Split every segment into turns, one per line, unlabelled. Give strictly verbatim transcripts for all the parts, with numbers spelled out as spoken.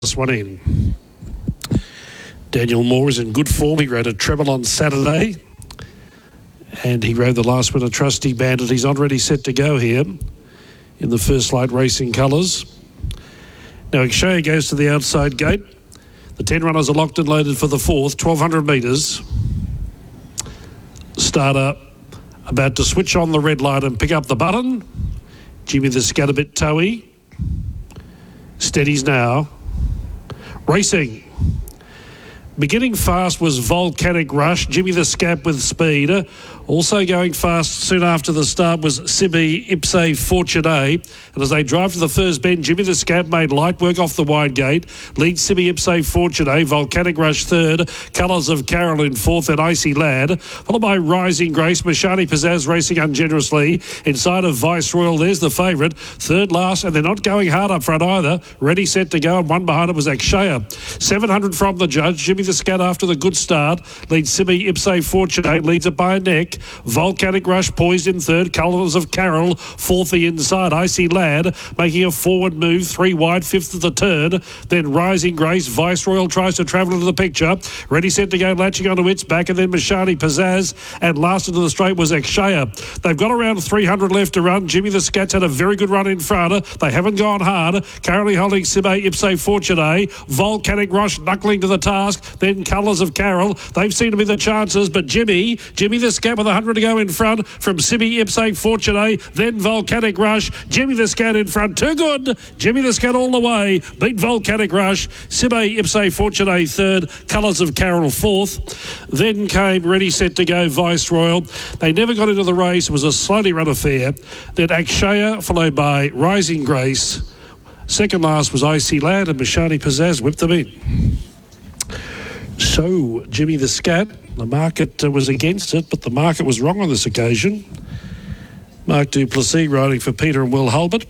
This one in. Daniel Moore is in good form. He rode a treble on Saturday. And he rode the last winner, Trusty Bandit. He's already set to go here in the First Light Racing colours. Now, Akshaya goes to the outside gate. The ten runners are locked and loaded for the fourth, twelve hundred metres. Starter about to switch on the red light and pick up the button. Jimmy the Scat a bit toey. Steadies now. Racing. Beginning fast was Volcanic Rush. Jimmy the Scap with speed. Also going fast soon after the start was Sibi Ipse Fortunae. And as they drive to the first bend, Jimmy the Scap made light work off the wide gate. Leads Sibi Ipse Fortunae. Volcanic Rush third. Colours of Carol in fourth and Icy Lad. Followed by Rising Grace. Mashani Pizzazz racing ungenerously. Inside of Viceroyal, there's the favourite. Third last, and they're not going hard up front either. Ready, set to go, and one behind it was Akshaya. seven hundred from the judge. Jimmy the Scat after the good start. Leads Sibi Ipse Fortunae. Leads it by a neck. Volcanic Rush poised in third. Colours of Carol. Fourth the inside. Icy Lad making a forward move. Three wide. Fifth of the turn. Then Rising Grace. Viceroyal tries to travel into the picture. Ready, set to go. Latching onto its back. And then Mashani Pizzazz. And last into the straight was Akshaya. They've got around three hundred left to run. Jimmy the Scat's had a very good run in front. They haven't gone hard. Currently holding Sibi Ipse Fortunae. Volcanic Rush knuckling to the task. Then Colours of Carol. They've seen to be the chances. But Jimmy, Jimmy the Scat with one hundred to go in front from Sibi Ipse Fortunae, then Volcanic Rush. Jimmy the Scat in front, too good. Jimmy the Scat all the way, beat Volcanic Rush. Sibi Ipse Fortunae third, Colours of Carol fourth. Then came Ready, Set to Go Viceroyal. They never got into the race. It was a slowly run affair. Then Akshaya, followed by Rising Grace. Second last was Icy Lad, and Mashani Pizzazz whipped them in. So, Jimmy the Scat, the market uh, was against it, but the market was wrong on this occasion. Mark Duplessis riding for Peter and Will Hulbert.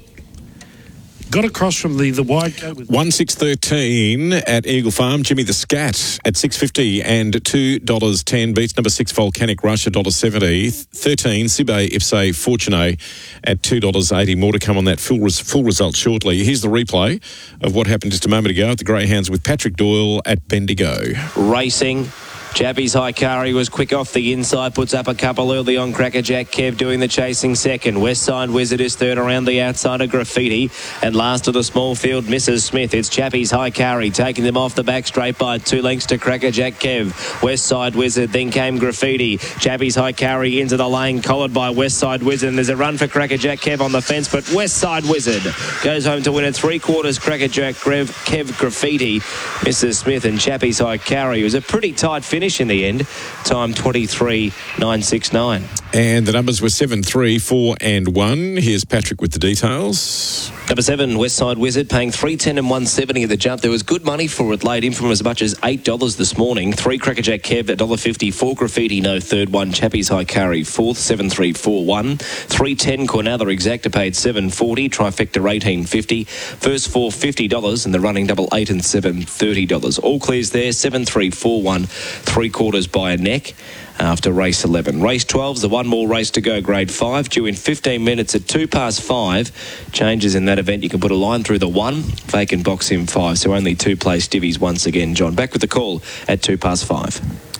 Got across from the, the wide go with
one six thirteen at Eagle Farm. Jimmy the Scat at six fifty and two dollars ten beats number six Volcanic Rush at one dollar seventy. thirteen Sibi Ipse Fortunae at two dollars eighty. More to come on that full res- full result shortly. Here's the replay of what happened just a moment ago at the Greyhounds with Patrick Doyle at Bendigo.
Racing. Jabby's Hikari was quick off the inside, puts up a couple early on. Crackerjack Kev doing the chasing second. Westside Wizard is third around the outside of Graffiti. And last of the small field, Missus Smith. It's Jabby's Hikari taking them off the back straight by two lengths to Crackerjack Kev. Westside Wizard, then came Graffiti. Jabby's Hikari into the lane, collared by Westside Wizard. And there's a run for Crackerjack Kev on the fence, but Westside Wizard goes home to win it. Three quarters Crackerjack Kev Graffiti. Missus Smith and Jabby's Hikari. It was a pretty tight finish in the end. Time twenty-three nine sixty-nine.
And the numbers were seven, three, four and one. Here's Patrick with the details.
Number seven, Westside Wizard, paying three ten and one seventy at the jump. There was good money for it, laid in from as much as eight dollars this morning. Three Crackerjack Kev at one dollar fifty. Four Graffiti, no third. One Chappie's Hikari, fourth, seven three four one. three ten Cornather Exacta paid seven forty. Trifecta eighteen fifty. First four fifty dollars and the running double eight and seven thirty dollars. All clears there, seven three four one. Three quarters by a neck after race eleven. Race twelve's the one more race to go, grade five, due in fifteen minutes at two past five. Changes in that event, you can put a line through the one, vacant box in five, so only two place divvies once again. John, back with the call at two past five.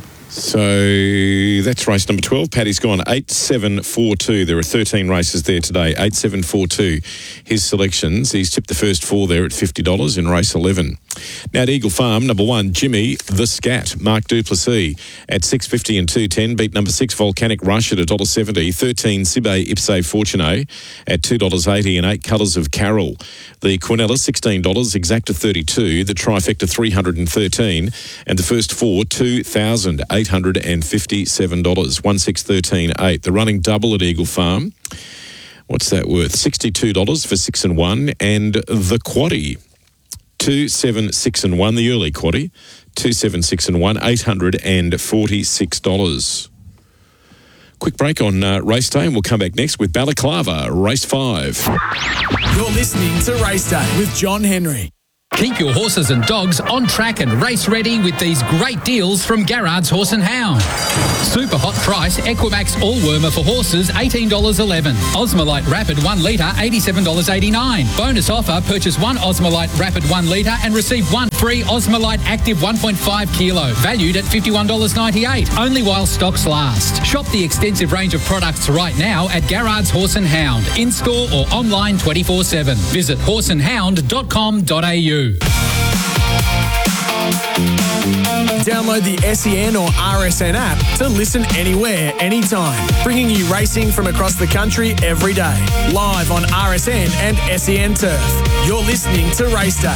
So that's race number twelve. Paddy's gone eight seven four two. There are thirteen races there today. eight seven four two. His selections. He's tipped the first four there at fifty dollars in race eleven. Now at Eagle Farm, number one, Jimmy the Scat. Mark Duplessis at six fifty and two ten. Beat number six, Volcanic Rush at one dollar seventy. thirteen, Sibi Ipse Fortunae at two dollars eighty and eight Colours of Carol. The Cornella, sixteen dollars. Exacta, thirty-two. The Trifecta, three hundred thirteen. And the first four, two thousand eight hundred fifty-seven dollars. one six thirteen eight. The running double at Eagle Farm. What's that worth? sixty-two dollars for six and one. And the quaddie, two seven six and one. The early quaddie, two seven six and one. eight hundred forty-six dollars. Quick break on uh, race day, and we'll come back next with Balaclava, race five.
You're listening to Race Day with John Henry. Keep your horses and dogs on track and race ready with these great deals from Garrard's Horse and Hound. Super hot price Equimax all-wormer for horses eighteen dollars eleven. Osmolite Rapid one litre eighty-seven dollars eighty-nine. Bonus offer, purchase one Osmolite Rapid one litre and receive one free Osmolite Active one point five kilo, valued at fifty-one dollars ninety-eight, only while stocks last. Shop the extensive range of products right now at Garrard's Horse and Hound, in-store or online twenty-four seven. Visit horse and hound dot com dot a u.
Download the S E N or R S N app to listen anywhere, anytime. Bringing you racing from across the country every day. Live on R S N and S E N Turf. You're listening to Race Day.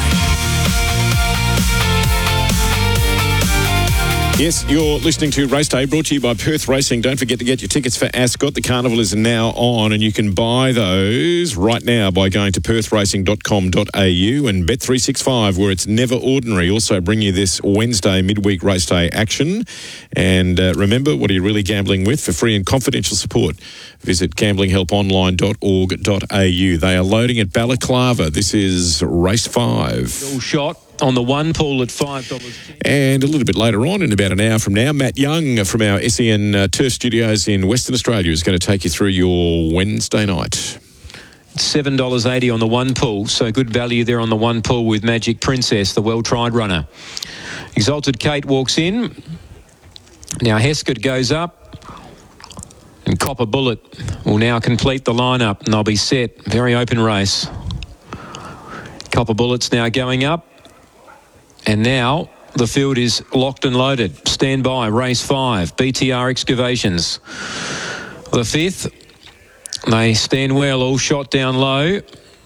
Yes, you're listening to Race Day, brought to you by Perth Racing. Don't forget to get your tickets for Ascot. The carnival is now on, and you can buy those right now by going to perth racing dot com dot a u and Bet three sixty-five, where it's never ordinary. Also bring you this Wednesday midweek Race Day action. And uh, remember, what are you really gambling with? For free and confidential support, visit gambling help online dot org dot a u. They are loading at Balaclava. This is race five.
All shot on the one pool at five dollars.
And a little bit later on, in about an hour from now, Matt Young from our S E N uh, Turf Studios in Western Australia is going to take you through your Wednesday night.
seven dollars eighty on the one pool, so good value there on the one pool with Magic Princess, the well-tried runner. Exalted Kate walks in. Now Heskett goes up. And Copper Bullet will now complete the lineup, and they'll be set. Very open race. Copper Bullet's now going up. And now the field is locked and loaded. Stand by, race five, B T R Excavations. The fifth, they stand well, all shot down low.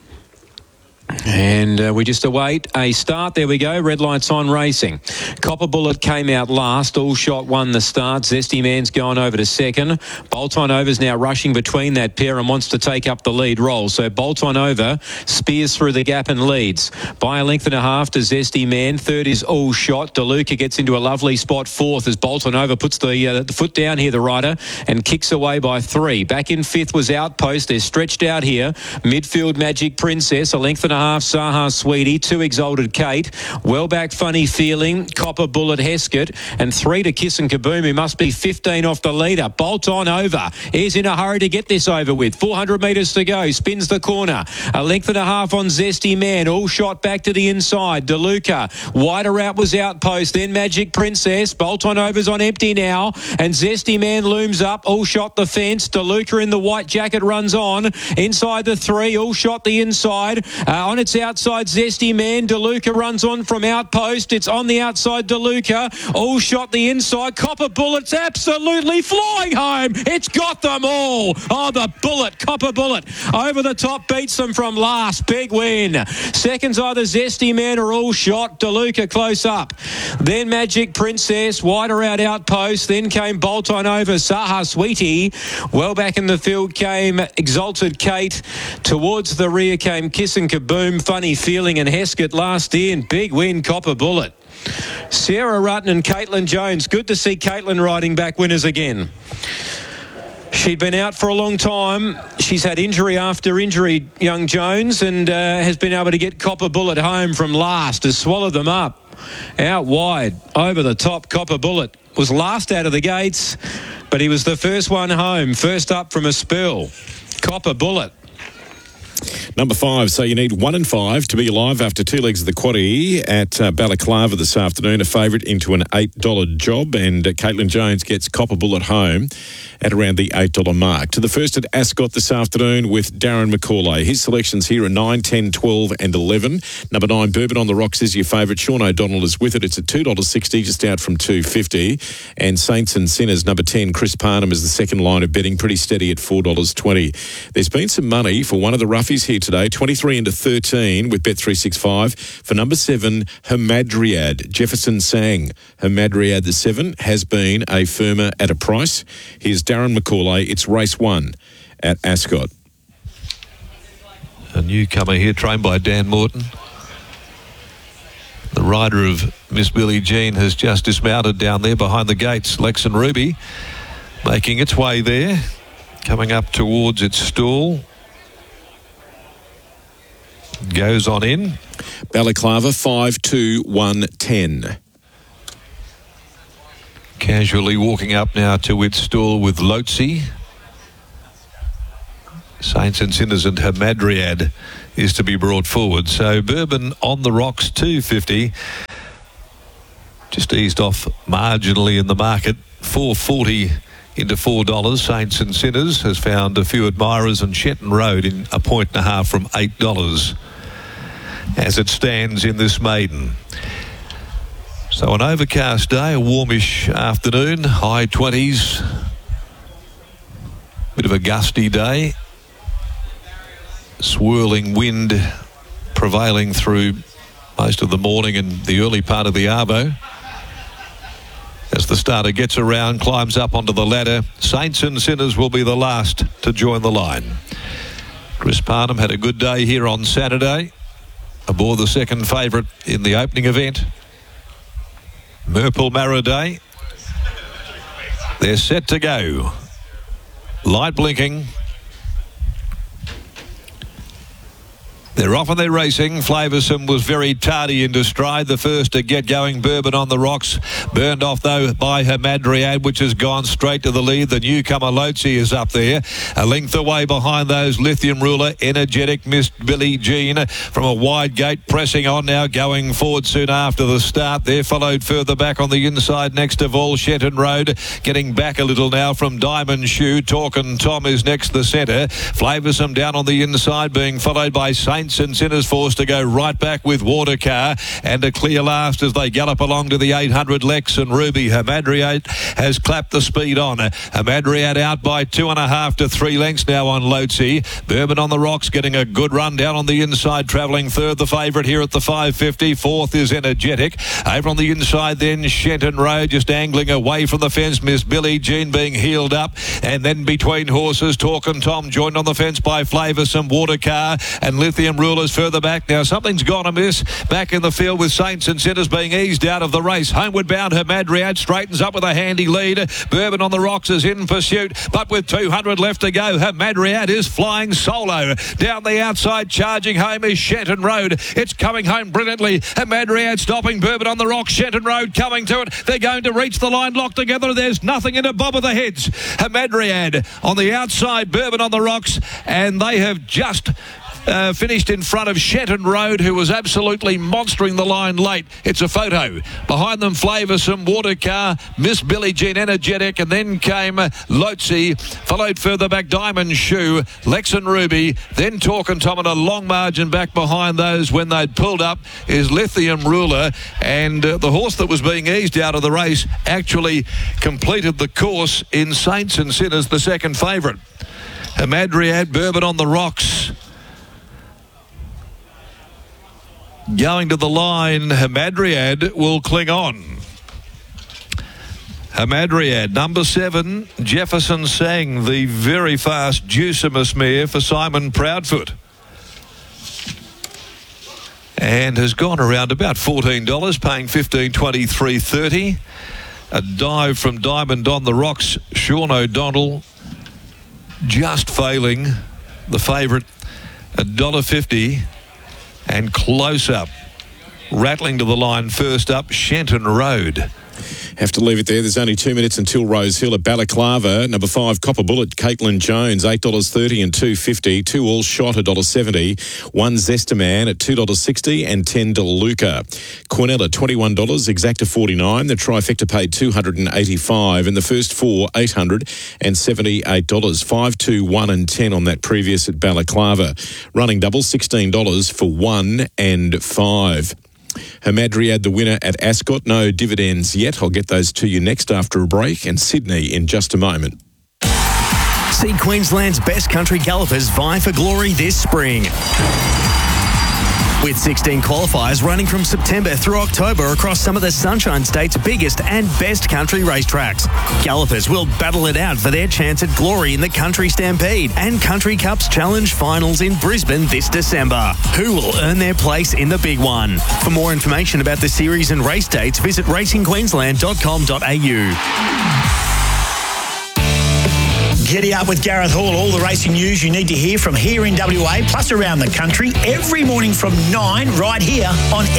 And uh, we just await a start. There we go. Red lights on, racing. Copper Bullet came out last. All shot won the start. Zesty Man's gone over to second. Bolt On Over's now rushing between that pair and wants to take up the lead role. So Bolt On Over spears through the gap and leads by a length and a half to Zesty Man. Third is All Shot. DeLuca gets into a lovely spot fourth as Bolt On Over puts the, uh, the foot down here, the rider, and kicks away by three. Back in fifth was Outpost. They're stretched out here. Midfield Magic Princess, a length and a half Saha Sweetie, two Exalted Kate, well back Funny Feeling, Copper Bullet Heskett, and three to Kiss and Kaboom, who must be fifteen off the leader. Bolt On Over is in a hurry to get this over with. four hundred metres to go, spins the corner, a length and a half on Zesty Man, all shot back to the inside. DeLuca, wider out was Outpost, then Magic Princess. Bolt On Over's on empty now, and Zesty Man looms up, all shot the fence. DeLuca in the white jacket runs on, inside the three, all shot the inside, uh, on its outside Zesty Man. DeLuca runs on from Outpost. It's on the outside DeLuca. All shot the inside. Copper Bullet's absolutely flying home. It's got them all. Oh, the Bullet. Copper Bullet over the top beats them from last. Big win. Seconds either Zesty Man or All Shot. DeLuca close up. Then Magic Princess. Wider out Outpost. Then came Bolt On Over. Saha Sweetie. Well back in the field came Exalted Kate. Towards the rear came Kiss and Kaboom. Funny Feeling, and Heskett last in. Big win, Copper Bullet. Sarah Rutten and Caitlin Jones. Good to see Caitlin riding back winners again. She'd been out for a long time. She's had injury after injury, young Jones, and uh, has been able to get Copper Bullet home from last, has swallowed them up. Out wide, over the top, Copper Bullet was last out of the gates, but he was the first one home, first up from a spill. Copper Bullet.
Number five, so you need one and five to be alive after two legs of the quaddie at uh, Balaclava this afternoon. A favourite into an eight dollar job, and uh, Caitlin Jones gets Copper Bullet home at around the eight dollar mark. To the first at Ascot this afternoon with Darren McCauley. His selections here are nine, ten, twelve and eleven. Number nine, Bourbon on the Rocks is your favourite. Sean O'Donnell is with it. It's at two dollars sixty, just out from two dollars fifty. And Saints and Sinners, number ten, Chris Parnham is the second line of betting, pretty steady at four dollars twenty. There's been some money for one of the roughies here today, twenty-three into thirteen with Bet three sixty-five. For number seven, Hamadryad, Jefferson Sang. Hamadryad, the seven, has been a firmer at a price. Here's Darren McCauley. It's race one at Ascot.
A newcomer here, trained by Dan Morton. The rider of Miss Billie Jean has just dismounted down there behind the gates. Lexan Ruby making its way there, coming up towards its stall. Goes on in.
Balaclava, five two one ten.
Casually walking up now to its stall with Lotzi. Saints and Sinners and Hamadryad is to be brought forward. So Bourbon on the Rocks, two fifty. Just eased off marginally in the market, four forty into four dollars. Saints and Sinners has found a few admirers, and Shenton Road in a point and a half from eight dollars as it stands in this maiden. So an overcast day, a warmish afternoon, high twenties, bit of a gusty day, swirling wind prevailing through most of the morning and the early part of the arvo. As the starter gets around, climbs up onto the ladder, Saints and Sinners will be the last to join the line. Chris Parnham had a good day here on Saturday, aboard the second favourite in the opening event, Merple Maraday. They're set to go. Light blinking. They're off and they're racing. Flavoursome was very tardy into stride. The first to get going, Bourbon on the Rocks. Burned off, though, by Hamadryad, which has gone straight to the lead. The newcomer, Lotzi, is up there. A length away behind those, Lithium Ruler, Energetic, Miss Billie Jean. From a wide gate, pressing on now, going forward soon after the start. They're followed further back on the inside, next of all, Shenton Road. Getting back a little now from Diamond Shoe. Talkin' Tom is next the centre. Flavoursome down on the inside, being followed by Saints and Sinners, forced to go right back with Watercar, and a clear last as they gallop along to the eight hundred. Lex and Ruby. Hamadryad has clapped the speed on. Hamadryad out by two and a half to three lengths now on Lotzi. Bourbon on the Rocks getting a good run down on the inside, travelling third, the favourite here at the five fifty. Fourth is Energetic. Over on the inside then, Shenton Road just angling away from the fence. Miss Billie Jean being heeled up, and then between horses, Talkin' Tom joined on the fence by Flavoursome, Watercar and Lithium Rulers further back. Now something's gone amiss back in the field with Saints and Sinners being eased out of the race. Homeward bound Hamadryad straightens up with a handy lead. Bourbon on the Rocks is in pursuit, but with two hundred left to go, Hamadryad is flying solo. Down the outside, charging home is Shenton Road. It's coming home brilliantly. Hamadryad stopping, Bourbon on the Rocks, Shenton Road coming to it. They're going to reach the line locked together. There's nothing in a bob of the heads. Hamadryad on the outside, Bourbon on the Rocks, and they have just Uh, finished in front of Shenton Road, who was absolutely monstering the line late. It's a photo. Behind them, Flavoursome, Watercar, Miss Billie Jean, Energetic, and then came uh, Lotzi, followed further back Diamond Shoe, Lex and Ruby, then Talkin' Tom, and a long margin back behind those when they'd pulled up is Lithium Ruler, and uh, the horse that was being eased out of the race actually completed the course in Saints and Sinners, the second favourite. Hamadryad, Bourbon on the Rocks. Going to the line, Hamadryad will cling on. Hamadryad, number seven, Jefferson Sang, the very fast Juicimus mare for Simon Proudfoot. And has gone around about fourteen dollars, paying fifteen twenty-three thirty. A dive from Diamond on the Rocks, Sean O'Donnell, just failing the favourite, one dollar fifty. And close up, rattling to the line first up, Shenton Road.
Have to leave it there. There's only two minutes until Rose Hill at Balaclava. Number five, Copper Bullet, Caitlin Jones, eight dollars thirty and two dollars fifty. Two All Shot, one dollar seventy. One Zestaman at two dollars sixty and ten DeLuca. Quinella, twenty-one dollars. Exacta, forty-nine dollars. The trifecta paid two hundred eighty-five dollars. And the first four, eight hundred seventy-eight dollars. five, two, one and ten on that previous at Balaclava. Running double, sixteen dollars for one and five. Hamadryad, the winner at Ascot. No dividends yet. I'll get those to you next after a break, and Sydney in just a moment.
See Queensland's best country gallopers vie for glory this spring. With sixteen qualifiers running from September through October across some of the Sunshine State's biggest and best country racetracks. Gallopers will battle it out for their chance at glory in the Country Stampede and Country Cups Challenge Finals in Brisbane this December. Who will earn their place in the big one? For more information about the series and race dates, visit racing queensland dot com dot a u.
Giddy Up with Gareth Hall. All the racing news you need to hear from here in W A, plus around the country, every morning from nine, right here on